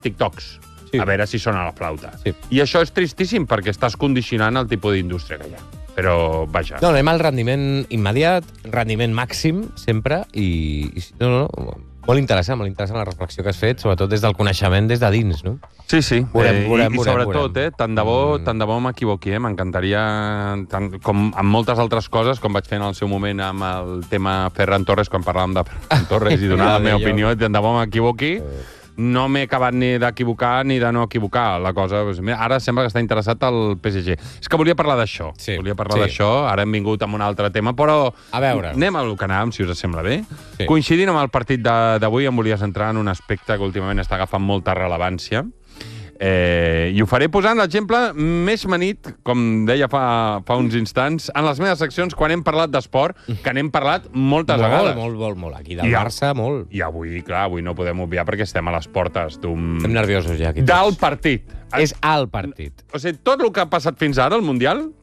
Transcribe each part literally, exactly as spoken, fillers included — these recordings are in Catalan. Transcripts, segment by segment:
TikToks. Sí. A veure si sona la flauta. Sí. I això és tristíssim perquè estàs condicionant el tipus d'indústria que hi ha. Però, vaja... No, anem al rendiment immediat, rendiment màxim, sempre, i... i no, no, no, molt interessant, molt interessant la reflexió que has fet, sobretot des del coneixement, des de dins, no? Sí, sí. Veurem, eh, veurem, I, i veurem, sobretot, veurem. eh, tant de bo, Mm. tant de bo m'equivoqui, eh? M'encantaria, tant, com amb moltes altres coses, com vaig fer en el seu moment amb el tema Ferran Torres, quan parlàvem de Ferran Torres i donar la meva jo. opinió, tant de bo m'equivoqui. No m'he acabat ni d'equivocar ni de no equivocar. La cosa, doncs, mira, ara sembla que està interessat al P S G. És que volia parlar d'això. Sí, volia parlar sí. d'això. Ara hem vingut amb un altre tema, però... A veure. Anem al que anàvem, si us sembla bé. Sí. Coincidint amb el partit de- d'avui, em volies entrar en un aspecte que últimament està agafant molta rellevància. Eh, I ho faré posant l'exemple més manit, com deia fa, fa uns instants, en les meves seccions, quan hem parlat d'esport, que n'hem parlat moltes molt, vegades. Molt, molt, molt. Aquí del I a- Barça, molt. I avui, clar, avui no podem obviar perquè estem a les portes d'un... Estem nerviosos ja, aquí. Del tots. partit. És al partit. O sigui, tot el que ha passat fins ara al Mundial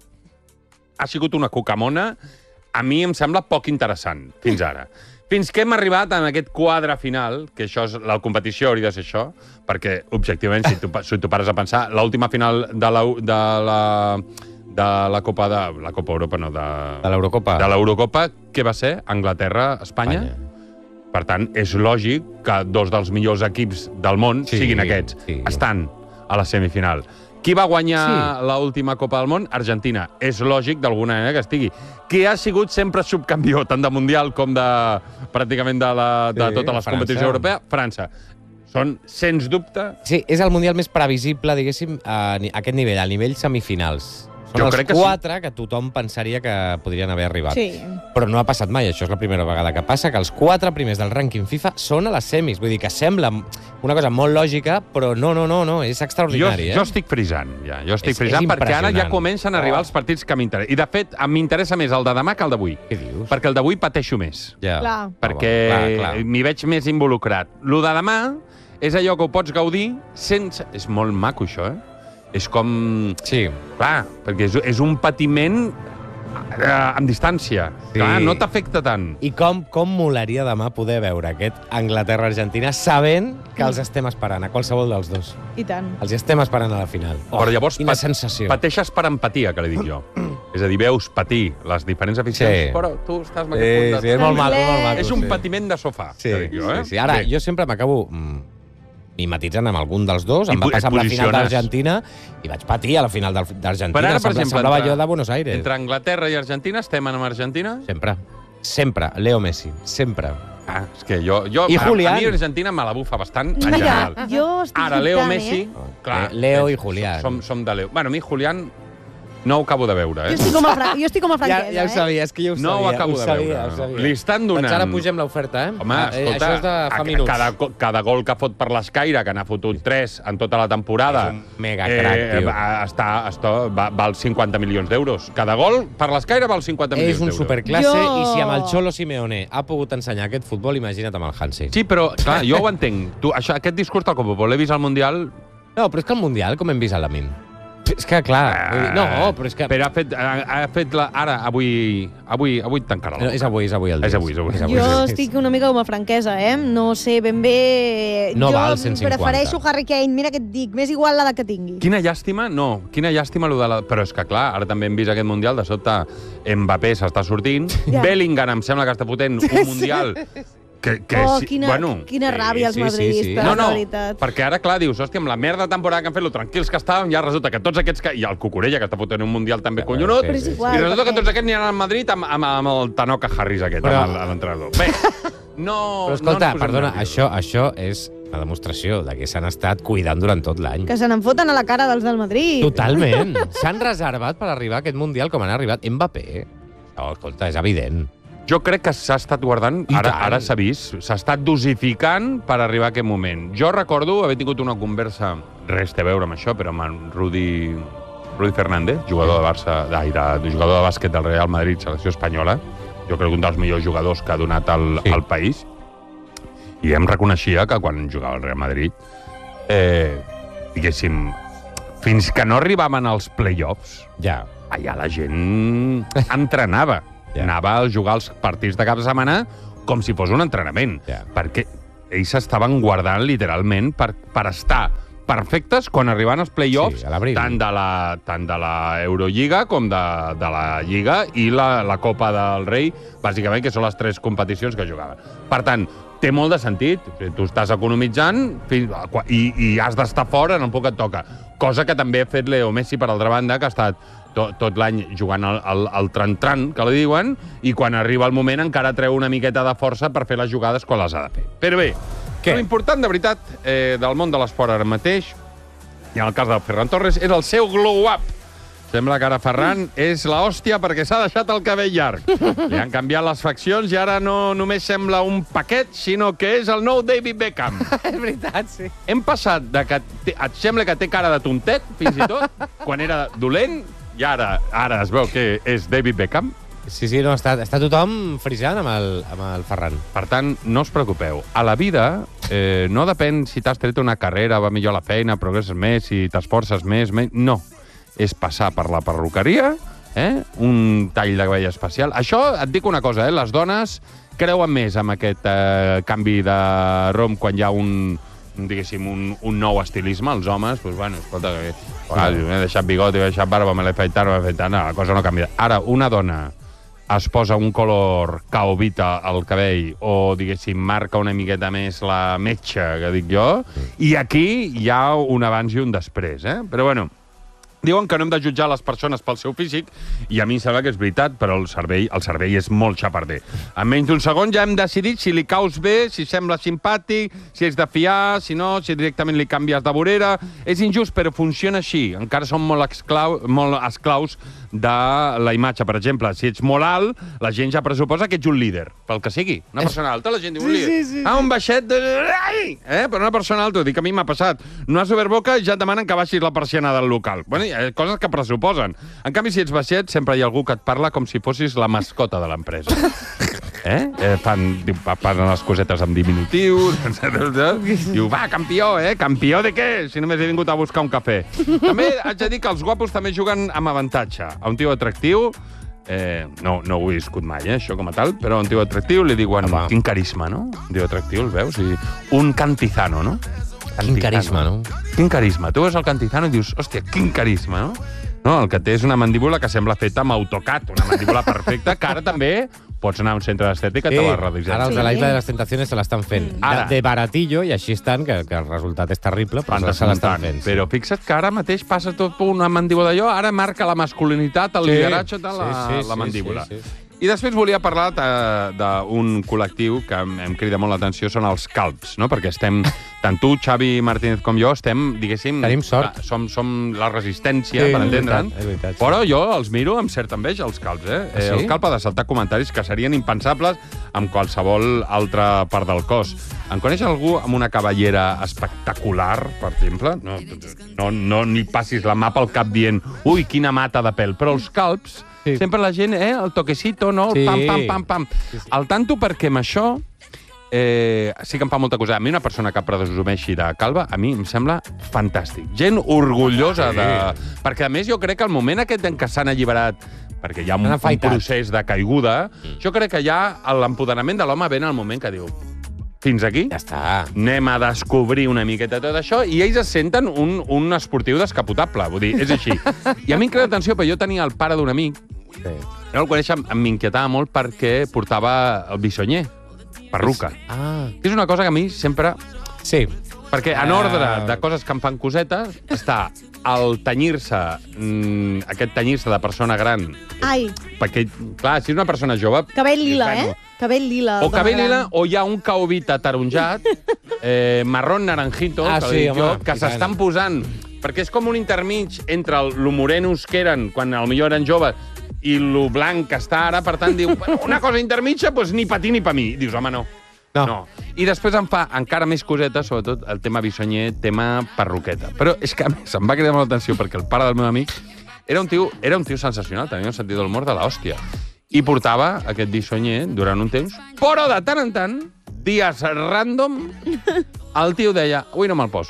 ha sigut una cucamona, a mi em sembla poc interessant, fins ara. Fins que hem arribat en aquest quadre final, que això és, la competició hauria de ser això, perquè, objectivament, si tu, si tu pares a pensar, l'última final de la, de la, de la Copa de... La Copa Europa, no, de... De l'Eurocopa. De l'Eurocopa, què va ser? Anglaterra-Espanya? Espanya. Per tant, és lògic que dos dels millors equips del món Sí, siguin aquests. sí. Estan a la semifinal. Qui va guanyar Sí. l'última Copa del Món? Argentina. És lògic, d'alguna manera, que estigui. Qui ha sigut sempre subcampió, tant de Mundial com de pràcticament de, la, de Sí, totes les França. competicions europees? França. Són, sens dubte... Sí, és el Mundial més previsible, diguéssim, a, ni- a aquest nivell, a nivell semifinals. Són Jo els crec que quatre que tothom pensaria que podrien haver arribat. Sí. Però no ha passat mai, això és la primera vegada que passa, que els quatre primers del rànquing FIFA són a les semis. Vull dir que sembla una cosa molt lògica, però no, no, no, no és Jo, extraordinari. jo eh? estic frisant, ja. Jo estic És- frisant és perquè ara ja impressionant. comencen a arribar Oh. els partits que m'interessen. I, de fet, em m'interessa més el de demà que el d'avui. Què dius? Perquè el d'avui pateixo més. Ja. Clar. perquè clar, clar. m'hi veig més involucrat. Lo de demà és allò que ho pots gaudir sense... És molt maco, això, eh? És com... Sí. Clar, perquè és, és un patiment eh, amb distància. Sí. Clar, no t'afecta tant. I com, com molaria demà poder veure aquest Anglaterra-Argentina sabent que els estem esperant, a qualsevol dels dos. I tant. Els estem esperant a la final. Oh, Però llavors quina pat- sensació. Pateixes per empatia, que li dic jo. És a dir, veus patir les diferents aficions, Sí. però tu estàs en Sí, aquest punt sí, de... és molt maco, molt maco. És un sí. patiment de sofà, Sí, que dic jo, eh? sí, sí. Ara, Bé. jo sempre m'acabo mm, mimetitzant amb algun dels dos. I Em va po- passar et amb la final posiciones. d'Argentina i vaig patir a la final del- d'Argentina. Però ara, per Sembla- exemple, semblava entre- jo de Buenos Aires. Entre Anglaterra i Argentina, estem en Argentina? Sempre. Sempre. Leo Messi. Sempre. Ah, és que jo... jo I a, Julián. A mi Argentina me la bufa bastant, en Mira, general. jo estic Ara, Leo dubtant, Messi... Eh? Clar, Leo eh, i Julián. Som, som de Leo. Bueno, a mi Julián no ho acabo de veure, Jo eh? estic com a, fra... jo estic com a franquesa, Ja, ja ho eh? sabia, és que jo ho No ho sabia. acabo ho de sabia, veure. ho sabia. Li estan donant... Doncs ara pugem l'oferta, eh? Home, Ah, eh, escolta, això és de fa a- minuts. cada, go- cada gol que fot per l'Escaire, que n'ha fotut tres en tota la temporada, És un megacrac, tio. va, està, està, va, val cinquanta milions d'euros. Cada gol per l'Escaire val cinquanta milions És un d'euros. superclasse Jo- i si amb el Cholo Simeone ha pogut ensenyar aquest futbol, imagina't amb el Hansi. Sí, però, clar, jo ho entenc. Tu, això, aquest discurs del Copa, l'he vist al Mundial... No, però és que el Mundial, com hem vist a Lamin? És que, clar, vull dir, no, però és que... Però ha fet, ha, ha fet la, ara, avui, avui, avui tancarà la No, és avui, és avui el dia. És avui, és avui. És avui. Jo estic una mica com a franquesa, eh? No sé ben bé... No jo val cent cinquanta. prefereixo Harry Kane, mira què et dic, m'és igual l'edat que tingui. Quina llàstima, no, quina llàstima lo de la... Però és que, clar, ara també hem vist aquest Mundial, de sobte Mbappé s'està sortint, Ja. Bellingham em sembla que està fotent un Mundial que, que oh, sí, quina, bueno, quina ràbia als sí, sí, sí. madridistes, no, no, la veritat. perquè ara, clar, dius, hòstia, amb la merda de temporada que han fet, lo tranquils que estàvem, ja resulta que tots aquests... Que... I el Cucurella, que està fotent un Mundial també Ja, collonut, sí, Però és sí, igual, i resulta que perquè- tots aquests aniran al Madrid amb, amb, amb el Tanoca Harris aquest, Però- amb el- l'entrenador. Bé, no... Però escolta, no ens posem perdona, nerviosos. això, això és la demostració de que s'han estat cuidant durant tot l'any. Que se n'en foten a la cara dels del Madrid. Totalment. S'han reservat per arribar a aquest Mundial com han arribat Mbappé. Oh, escolta, és evident. Jo crec que s'ha estat guardant, I ara, tant. ara s'ha vist, s'ha estat dosificant per arribar a aquest moment. Jo recordo haver tingut una conversa, res té a veure amb això, però amb en Rudi, Rudi Fernández, jugador de Barça, ai, de, jugador de bàsquet del Real Madrid, selecció espanyola, jo crec que un dels millors jugadors que ha donat al, Sí. al país, i em reconeixia que quan jugava al Real Madrid, eh, diguéssim, fins que no arribaven als play-offs, Ja. allà la gent entrenava. Ja. Anava a jugar els partits de cap de setmana com si fos un entrenament. Ja. Perquè ells s'estaven guardant literalment per, per estar perfectes quan arriben els play-offs, sí, tant de la, tant de la Eurolliga com de, de la Lliga i la, la Copa del Rei, bàsicament, que són les tres competicions que jugaven. Per tant, té molt de sentit. Tu estàs economitzant i, i has d'estar fora en el poc que et toca. Cosa que també ha fet Leo Messi, per altra banda, que ha estat tot, tot l'any jugant al, al, al tran-tran, que li diuen, i quan arriba el moment encara treu una miqueta de força per fer les jugades quan les ha de fer. Però bé, Què? l'important, de veritat, eh, del món de l'esport ara mateix, i en el cas del Ferran Torres, és el seu glow-up. Sembla que ara Ferran és l'hòstia perquè s'ha deixat el cabell llarg. Li han canviat les faccions i ara no només sembla un paquet, sinó que és el nou David Beckham. És veritat, sí. Hem passat de que té, et sembla que té cara de tontet, fins i tot, quan era dolent, i ara, ara es veu que és David Beckham. Sí, sí, no, està, està tothom frisant amb el, amb el Ferran. Per tant, no us preocupeu. A la vida eh, no depèn si t'has tret una carrera, va millor la feina, progresses més, si t'esforces més, més... No. És passar per la perruqueria, eh? un tall de cabell especial. Això, et dic una cosa, eh? les dones creuen més amb aquest eh, canvi de rom quan hi ha un, diguéssim, un, un nou estilisme. Els homes, doncs, bueno, escolta, que, ah, m'he deixat bigot, m'he deixat barba, me l'he afeitat, m'he afeitat, no, la cosa no canvia. Ara, una dona es posa un color caobita al cabell o, diguéssim, marca una miqueta més la metxa, que dic jo, i aquí hi ha un abans i un després, eh? Però, bueno, diuen que no hem de jutjar les persones pel seu físic i a mi em sembla que és veritat, però el cervell, el cervell és molt xaparder. En menys d'un segon ja hem decidit si li caus bé, si sembla simpàtic, si és de fiar, si no, si directament li canvies de vorera. És injust, però funciona així. Encara som molt, esclau, molt esclaus de la imatge. Per exemple, si ets molt alt, la gent ja pressuposa que ets un líder, pel que sigui. Una persona alta, la gent diu un líder. Sí, sí, sí. Ah, un baixet... De... Eh? Però una persona alta, dic, a mi m'ha passat. No has obert boca i ja et demanen que baixis la persiana del local. Bueno, hi ha coses que pressuposen. En canvi, si ets baixet, sempre hi ha algú que et parla com si fossis la mascota de l'empresa. Eh? eh? Fan, fan les cosetes amb diminutius. Diu, va, campió, eh? Campió de què? Si només he vingut a buscar un cafè. També haig de dir que els guapos també juguen amb avantatge. A un tio atractiu, eh, no, no ho he viscut mai, eh, això com a tal, però a un tio atractiu li diuen, Home. quin carisma, no? Un tio atractiu, el veus? I un cantizano, no? Quin carisma, no? Quin carisma. Tu veus el Cantizano i dius, hòstia, quin carisma, no? No, el que té és una mandíbula que sembla feta amb AutoCAD, una mandíbula perfecta, que ara també pots anar a un centre d'estètica i Sí, te la redissenyes. ara els de la Isla de les Tentaciones se l'estan fent. Ara. De, de baratillo, i així estan, que, que el resultat és terrible, però Van se l'estan desmuntant. fent. Sí. Però fixa't que ara mateix passa tot per una mandíbula d'allò, ara marca la masculinitat, el Sí, lideratge de la, sí, sí, la sí, mandíbula. sí, sí. I després volia parlar d'un col·lectiu que em, em crida molt l'atenció, són els calbs, no? Perquè estem, tant tu, Xavi Martínez, com jo, estem, diguéssim... Tenim sort. Som, som la resistència, Sí, per és entendre'n. veritat, és veritat, sí. Però jo els miro amb certa enveja, els calbs, eh? Ah, sí? eh el calb ha de saltar comentaris que serien impensables amb qualsevol altra part del cos. En coneix algú amb una cabellera espectacular, per exemple? No, no, no ni passis la mà pel cap dient ui, quina mata de pèl. Però els calbs, sí. Sempre la gent, eh, el toquecito, no? El Sí. pam, pam, pam, pam. Sí, sí. Al tanto perquè amb això eh, sí que em fa molta cosa. A mi una persona que presumeixi de calva, a mi em sembla fantàstic. Gent orgullosa Sí. de... Perquè, a més, jo crec que el moment aquest en què s'han alliberat perquè hi ha un, Han un afaitat. procés de caiguda, Mm. jo crec que ja l'empoderament de l'home ve en el moment que diu fins aquí, Ja està. anem a descobrir una miqueta tot això, i ells es senten un, un esportiu descapotable. Vull dir, és així. I a mi em crida atenció, perquè jo tenia el pare d'un amic, Sí. jo el conèixer m'inquietava molt perquè portava el bisonyer, perruca. Ah, És una cosa que a mi sempre... sí. Perquè en Ah. ordre de coses que em fan cosetes està el tenyir-se, mm, aquest tenyir-se de persona gran. Ai, Perquè, clar, si és una persona jove... cabell lila, bueno, eh? Cabell lila. O dona cabell gran. lila, o hi ha un caobit ataronjat, eh, marrón naranjito, Ah, que, sí, li dic jo, home, que i tant. s'estan posant, perquè és com un intermig entre el, lo morenos que eren quan potser eren joves i lo blanc que està ara, per tant, diu, bueno, una cosa intermitja, doncs ni pa ti ni pa mi. Dius, home, no. No. no. I després em fa encara més cosetes, sobretot el tema bisonyer, tema perruqueta. Però és que, a més, em va cridar molt l'atenció perquè el pare del meu amic era un tio, era un tio sensacional, tenia un sentit de l'humor de l'hòstia. I portava aquest bisonyer durant un temps, però de tant en tant, dies random, el tio deia, avui no me'l poso.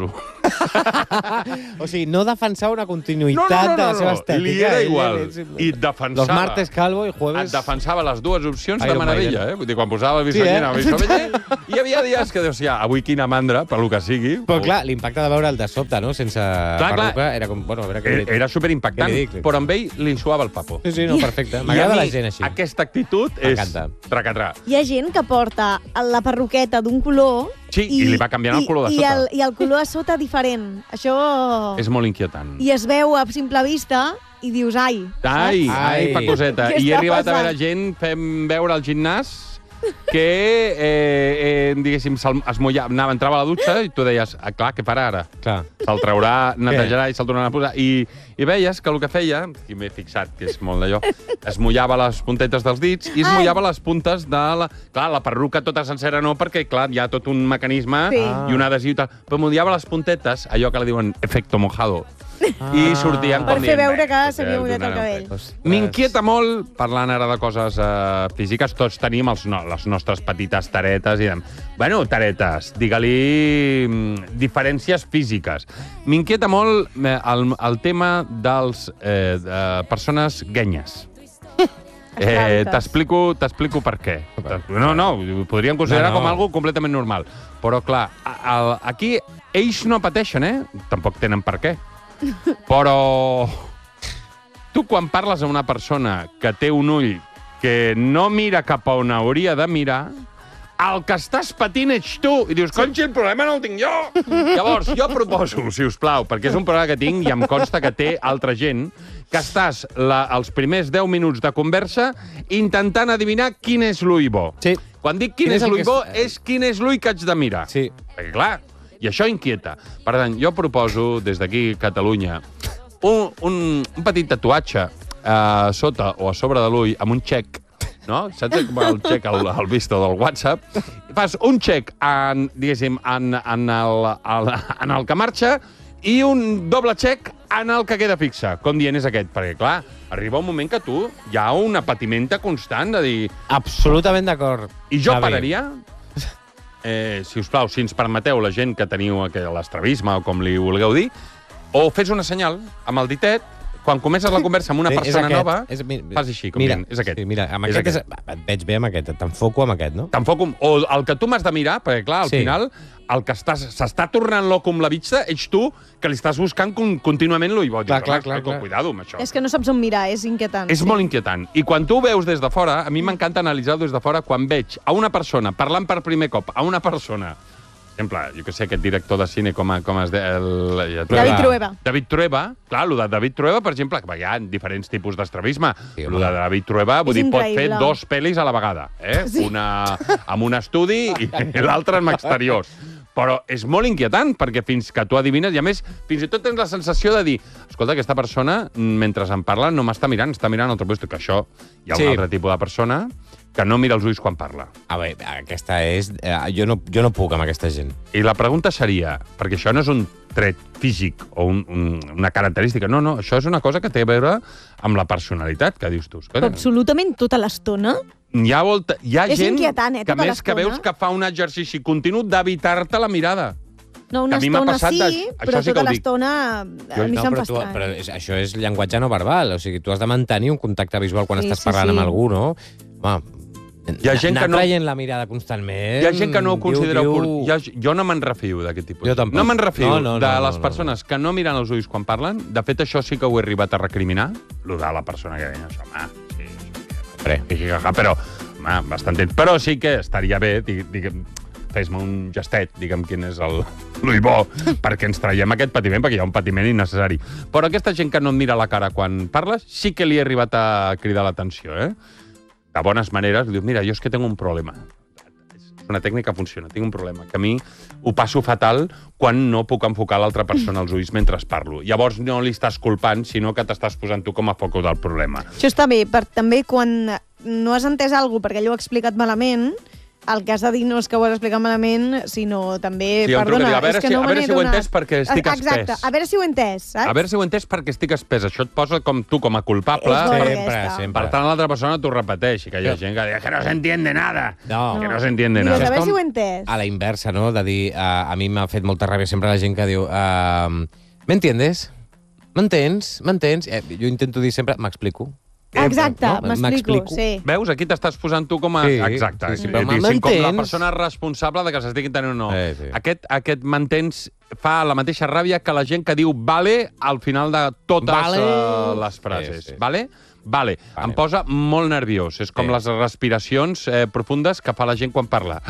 O sigui, no defensava una continuïtat No, no, no, de la no, seva no. estètica. Li era Ell- igual. ell- I defensava... Los martes calvo i Et jueves... defensava les dues opcions de Iron meravella, Maiden. eh? Vull dir, quan posava el Sí, eh? Bisognyena, sí, eh? Hi havia dies que dius, ja, avui quina mandra, per lo que sigui. Però clar, l'impacte de veure'l de sobte, no? Sense clar. perruca, era com... Bueno, a veure què li Era, dic. era superimpactant, Què li dic? però amb ell li suava el papo. Sí, sí, no, perfecte. I M'agrada a la mi, gent així. aquesta actitud és M'encanta. tracatrà. Hi ha gent que porta la perruqueta d'un color... Sí, i li va canviant el color de i, sota. I el, I el color a sota diferent. Això... És molt inquietant. I es veu a simple vista i dius, ai. Ai, ai, Ai. pacoseta. Què I he està arribat a passant? veure gent fem veure al gimnàs que, eh, eh, diguéssim, se'l- es mullava, anava, entrava a la dutxa i tu deies, ah, clar, què farà ara? Clar. Se'l traurà, netejarà i se'l tornarà a posar. I, I veies que el que feia, i m'he fixat, que és molt d'allò, es mullava les puntetes dels dits i es Ai. mullava les puntes de la... Clar, la perruca tota sencera no, perquè, clar, hi ha tot un mecanisme Sí. i un adhesiu i tal. Però mullava les puntetes, allò que li diuen efecto mojado. Ah. I sortien Per com fer dient, veure "Bé, que potser s'havia mullat el donarà un cabell". fet". Ostres. M'inquieta molt, parlant ara de coses eh, físiques, tots tenim els, no, les nostres petites taretes i diem, bueno, taretes, digue-li mm, diferències físiques. M'inquieta molt eh, el, el tema dels eh, de persones guenyes. Eh, Estràbiques. T'explico t'explico per què. No, no, ho podríem considerar No, no. com algo completament normal. Però, clar, a, a, aquí ells no pateixen, eh? Tampoc tenen per què. Però tu quan parles amb una persona que té un ull que no mira cap a on hauria de mirar, el que estàs patint ets tu. I dius, conxi, el problema no el tinc jo. Llavors, jo proposo, si us plau, perquè és un problema que tinc i em consta que té altra gent, que estàs la, els primers deu minuts de conversa intentant adivinar quin és l'ull bo. Sí. Quan dic quin, Quin és és el l'ull que bo, és- és quin és l'ull que haig de mirar. Sí. Perquè, clar, i això inquieta. Per tant, jo proposo, des d'aquí, Catalunya, un, un, un petit tatuatge a sota o a sobre de l'ull amb un xec, no? Saps com el xec al, al visto del WhatsApp? Fas un xec, en, diguéssim, en, en, el, el, en el que marxa i un doble xec en el que queda fixe. Com dient és aquest? Perquè, clar, arriba un moment que tu hi ha una patimenta constant de dir... Absolutament d'acord. I jo Xavi. pararia... Eh, si us plau, si ens permeteu, la gent que teniu aqu- l'estravisme o com li vulgueu dir, o fes una senyal amb el ditet, quan comences la conversa amb una Sí, és persona aquest. nova, És, mi- fas així, com mira, dient, és aquest. Sí, mira, amb És aquest, és aquest. et veig bé amb aquest, t'enfoco amb aquest, no? Tampoc, o el que tu m'has de mirar, perquè clar, al Sí. final, el que estàs s'està tornant loco amb la vista ets tu, que li estàs buscant con, contínuament l'ull bo. Clar, Dius, clar, home, clar, clar. Cuidado amb això. És que no saps on mirar, és inquietant. És sí. molt inquietant. I quan tu ho veus des de fora, a mi m'encanta analitzar-ho des de fora, quan veig a una persona, parlant per primer cop, a una persona, per exemple, jo que sé, aquest director de cine, com, a- com es deia... El, ja David Trueba. Trueba. David Trueba, clar, el de David Trueba, per exemple, que hi ha diferents tipus d'estrabisme. Sí, El home. de David Trueba, vull És dir, pot fer increïble. dos pel·lis a la vegada, eh? Sí. Una amb un estudi i l'altra amb exteriors. Però és molt inquietant, perquè fins que tu adivines, i a més, fins i tot tens la sensació de dir, escolta, aquesta persona, mentre em parla, no m'està mirant, està mirant a altre lloc, que això hi ha un Sí. altre tipus de persona que no mira els ulls quan parla. A veure, aquesta és... Eh, jo, no, jo no puc amb aquesta gent. I la pregunta seria, perquè això no és un tret físic o un, un, una característica, no, no, això és una cosa que té a veure amb la personalitat, que dius tu. Però absolutament tota l'estona? Hi ha, volta, hi ha És gent inquietant, eh, que, a tota més, que l'estona. veus que fa un exercici continu d'evitar-te la mirada. No, una Que a mi m'ha estona passat sí, de- però això sí que tota ho dic. l'estona a mi no, se'm però, fa tu, estrany. però és, això és llenguatge no verbal. O sigui, tu has de mantenir un contacte visual quan Sí, estàs sí, parlant sí. amb algú, no? Home, Hi ha gent anar que no- traient la mirada constantment... Hi ha gent que no ho considera diu, opor- diu... Hi ha, jo no me'n refio d'aquest tipus. Jo tampoc. No me'n refio No, no, no, de no, les no, persones que no miren els ulls quan parlen. De fet, això sí que ho he arribat a recriminar. Lo de la persona que deia això, home, sí, Hombre. això, però, home, bastant... Però sí que estaria bé, di- diguem, fes-me un gestet, diguem quin és el l'ull bo, perquè ens traiem aquest patiment, perquè hi ha un patiment innecessari. Però aquesta gent que no et mira la cara quan parles, sí que li he arribat a cridar l'atenció, eh? De bones maneres, dius, mira, jo és que tinc un problema. És una tècnica que funciona, tinc un problema, que a mi ho passo fatal quan no puc enfocar l'altra persona als ulls mentre parlo. Llavors no li estàs culpant, sinó que t'estàs posant tu com a foco del problema. Això està bé, per també quan no has entès alguna cosa perquè allò ho ha explicat malament, el que has de dir no és que ho has explicat malament, sinó també, Sí, jo em truco, perdona, a veure és que si- no a me veure n'he si ho he adonat. entès perquè estic Exacte, espès. a veure si ho he entès, saps? A veure si ho he entès perquè estic espès. Això et posa com tu com a culpable. És bo, Sempre, aquesta. sempre. Per tant, l'altra persona t'ho repeteix. I que hi ha gent que diu que no se entiende nada. No. Que no se entiende Digues, nada. a veure com si ho he entès. A la inversa, no? De dir, uh, a mi m'ha fet molta ràbia sempre la gent que diu uh, ¿m'entiendes? ¿M'entens? ¿M'entens? Eh, jo intento dir sempre, m'explico. Exacte, no? m'explico, M'explico. sí. Veus? Aquí t'estàs posant tu com a... Sí, Exacte. sí, sí. Eh, Però diguéssim, com la m'entens? persona responsable de que s'estiguin tenint o no. Eh, sí. Aquest, aquest m'entens fa la mateixa ràbia que la gent que diu vale al final de totes Vale. uh, les frases. Sí, sí. Vale? Vale. Vale. Em posa molt nerviós. És com Sí. les respiracions eh, profundes que fa la gent quan parla.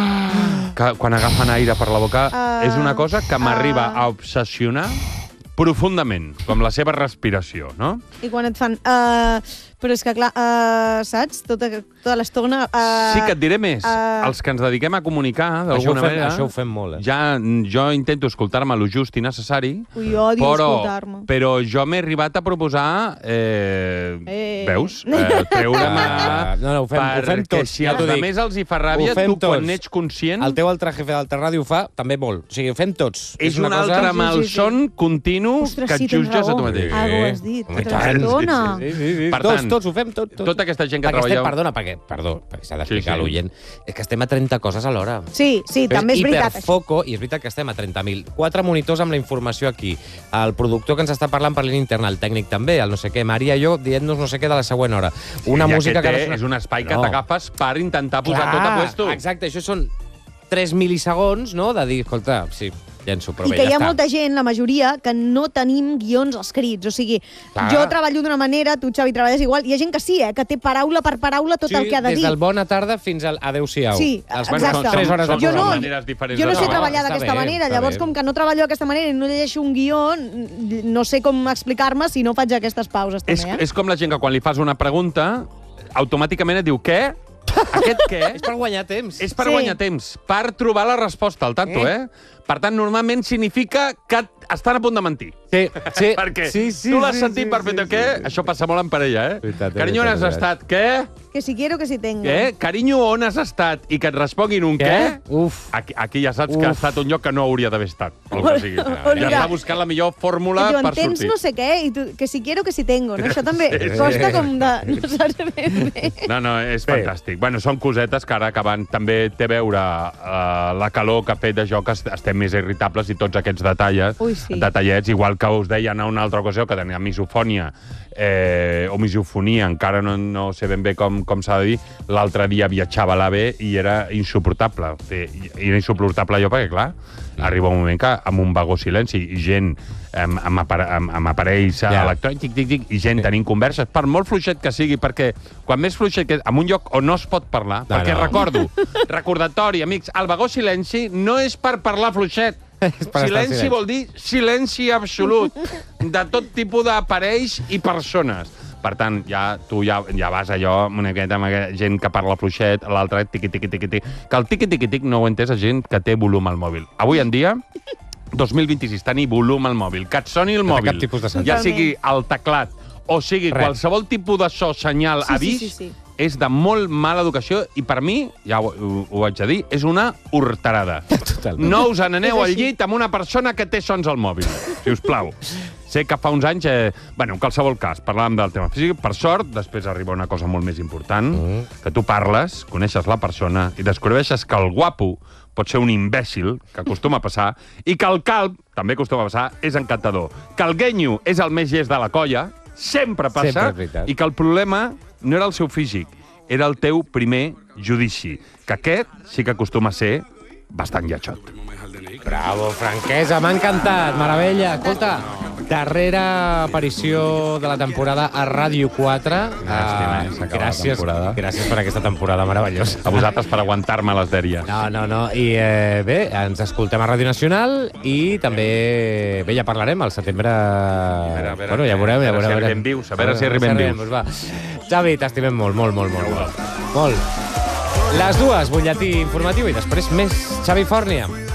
Que, quan agafen aire per la boca. Ah. És una cosa que m'arriba Ah. a obsessionar profundament, com la seva respiració, no? I quan et fan... Uh, però és que, clar, uh, saps? Tota, tota l'estona... Uh, Sí que et diré més. ah. Els que ens dediquem a comunicar, Això ho, d'alguna fem, manera... això ho fem molt, eh? Ja, jo intento escoltar-me lo just i necessari, Ui, odio però, escoltar-me. però jo m'he arribat a proposar... Eh, Eh. Veus? Eh, treure'm Ah, a... no, no, ho fem- ho fem perquè tots, si ja als t'ho dic. altres els hi fa ràbia, Ho fem tu quan tots. n'ets conscient... El teu altre jefe d'altra ràdio ho fa també molt. O sigui, ho fem tots. és un una cosa- altre Sí, sí, malson continu Ostres, que sí, et tens jutges a raó. tu mateix. Ah, ho has dit, Home, i tota tant. l'estona. Sí, sí, sí. Per tots, tant, tots, ho fem tot, tot. tota aquesta gent que perquè treballa... estem, perdona, perquè, perdó, perquè s'ha d'explicar Sí, sí. a l'oient, és que estem a trenta coses alhora. Sí, sí, també és veritat, això. hiperfoco, i és veritat que estem a trenta mil. Quatre monitors amb la informació aquí. El productor que ens està parlant per línia interna, el tècnic també, el no sé què, Maria i jo dient-nos no sé què de la següent hora. Una I música aquest que... té, no és un espai que No. t'agafes per intentar posar tot a puesto. Exacte, això són tres milisegons, no?, de dir, escolta, sí, llenço, però I bé, que ja hi ha està. molta gent, la majoria, que no tenim guions escrits. O sigui, Clar. jo treballo d'una manera, tu, Xavi, treballes igual. Hi ha gent que sí, eh, que té paraula per paraula tot Sí, el que ha de des dir. del bona tarda fins al adéu-siau. Sí, Els- Bueno, exacte. són- tres hores de són- jo no, són maneres diferents jo no de sé treballar. treballar Està d'aquesta bé, manera. està Llavors, bé. com que no treballo d'aquesta manera i no llegeixo un guió, no sé com explicar-me si no faig aquestes pauses, És, també, eh? és com la gent que quan li fas una pregunta, automàticament et diu, què? Aquest què? És per guanyar temps. És per Sí. guanyar temps, per trobar la resposta al tanto, eh? Per tant, normalment significa que estan a punt de mentir. Sí, sí. Perquè sí, sí, tu l'has sí, sentit sí, perfecte. sí, Què? sí. Això passa molt en parella, eh? Veritat, Carinyo, on veritat, has veritat. estat? Què? Que si quiero, que si tengo. Què? Carinyo, on has estat? I que et responguin un què? Uf. Aquí, aquí ja saps que ha Uf. estat un lloc que no hauria d'haver estat. El que sigui. Ja Mira. està buscant la millor fórmula I diuen, per tens sortir. no sé què, i tu, que si quiero, que si tengo. No? Això també costa com de... No saps ben bé. No, no, és Bé. fantàstic. Bueno, són cosetes que ara acaben. També té a veure uh, la calor que ha fet de joc, que est- estem més irritables i tots aquests detalles, Ui, sí. detallets, igual que us deia en una altra ocasió, que tenia misofònia eh, o misofonia, encara no, no sé ben bé com, com s'ha de dir, l'altre dia viatjava a l'AVE i era insuportable. Té- i Era insuportable jo perquè, clar, arriba un moment que amb un vagó silenci i gent amb, amb, apare amb, amb aparells Ja. electrònics, tic, tic, tic, i gent tenint converses, per molt fluixet que sigui, perquè quan més fluixet que... En un lloc on no es pot parlar, No, perquè no. recordo, recordatori, amics, el vagó silenci no és per parlar fluixet. per estar en Silenci silenci. vol dir silenci absolut de tot tipus d'aparells i persones. Per tant, ja, tu ja, ja vas allò amb una miqueta amb aquella gent que parla fluixet, l'altre tiqui, tiqui, tiqui, tiqui. Que el tiqui, tiqui, tiqui no ho he entès a gent que té volum al mòbil. Avui en dia, dos mil vint-i-sis, tenir volum al mòbil, que et soni el No té mòbil, cap tipus de sentit. ja sigui el teclat o sigui Res. qualsevol tipus de so, senyal, Sí, sí, avís, sí, sí. és de molt mala educació i per mi, ja ho, ho, ho haig de dir, és una horterada. Totalment. No us n'aneu És al així. llit amb una persona que té sons al mòbil, si us plau. Sé que fa uns anys... Eh, bueno, en qualsevol cas, parlàvem del tema físic. Per sort, després arriba una cosa molt més important, Mm. que tu parles, coneixes la persona i descobreixes que el guapo pot ser un imbècil, que acostuma a passar, i que el calb, també acostuma a passar, és encantador. Que el guenyo és el més llest de la colla, sempre passa, Sempre és veritat. i que el problema no era el seu físic, era el teu primer judici, que aquest sí que acostuma a ser bastant lletjot. Bravo, Franquesa, m'ha encantat, meravella. Escolta, darrera aparició de la temporada a Ràdio quatre. Llàstima, eh? S'acaba la gràcies, temporada. gràcies per aquesta temporada meravellosa. A vosaltres per aguantar-me les dèries. No, no, no. I eh, bé, ens escoltem a Ràdio Nacional i també, bé, ja parlarem al setembre... veure, a veure, bueno, ja veurem, ja a veure veurem. si arribem vius, a veure si arribem vius. Doncs va. Xavi, t'estimem molt, molt, molt, molt. Molt. molt. Les dues, butlletí informatiu i després més Xavi Fòrnia.